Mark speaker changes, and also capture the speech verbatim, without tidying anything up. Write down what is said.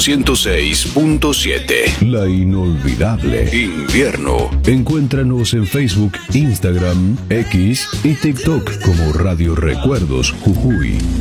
Speaker 1: ciento seis punto siete. La inolvidable Invierno. Encuéntranos en Facebook, Instagram, X y TikTok como Radio Recuerdos Jujuy.